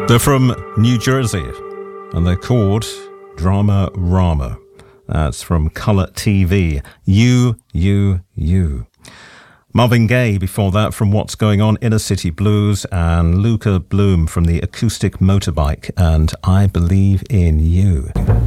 They're from New Jersey, and they're called Drama Rama. That's from Colour TV. You. Marvin Gaye before that from What's Going On, Inner City Blues, and Luca Bloom from the Acoustic Motorbike and I Believe in You.